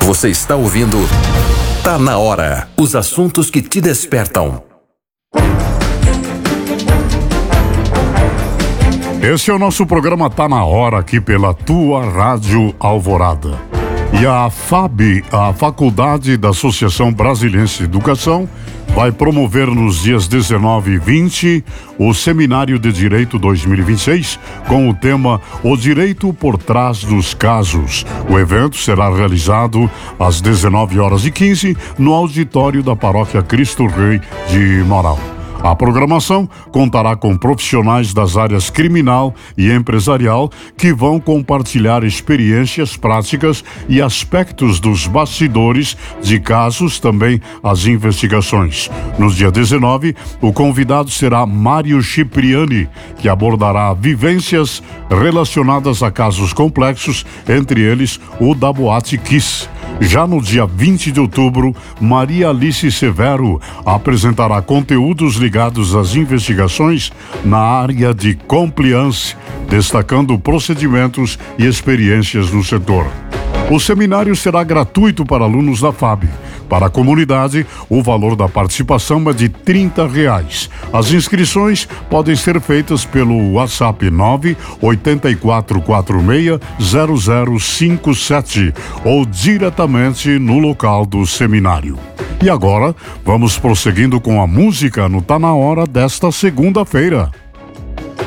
Você está ouvindo Tá na Hora. Os assuntos que te despertam. Esse é o nosso programa Tá na Hora, aqui pela tua Rádio Alvorada. E a FAB, a Faculdade da Associação Brasiliense de Educação, vai promover nos dias 19 e 20 o Seminário de Direito 2026 com o tema O Direito por Trás dos Casos. O evento será realizado às 19h15 no auditório da Paróquia Cristo Rei de Moral. A programação contará com profissionais das áreas criminal e empresarial que vão compartilhar experiências práticas e aspectos dos bastidores de casos, também as investigações. No dia 19, o convidado será Mário Cipriani, que abordará vivências relacionadas a casos complexos, entre eles o da Boate Kiss. Já no dia 20 de outubro, Maria Alice Severo apresentará conteúdos ligados às investigações na área de compliance, destacando procedimentos e experiências no setor. O seminário será gratuito para alunos da FAB. Para a comunidade, o valor da participação é de R$30. As inscrições podem ser feitas pelo WhatsApp 984460057 ou diretamente no local do seminário. E agora, vamos prosseguindo com a música no Tá na Hora desta segunda-feira.